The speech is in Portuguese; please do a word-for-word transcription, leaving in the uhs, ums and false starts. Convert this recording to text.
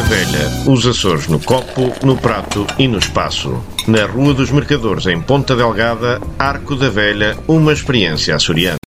Velha, os Açores no copo, no prato e no espaço. Na Rua dos Mercadores, em Ponta Delgada, Arco da Velha, uma experiência açoriana.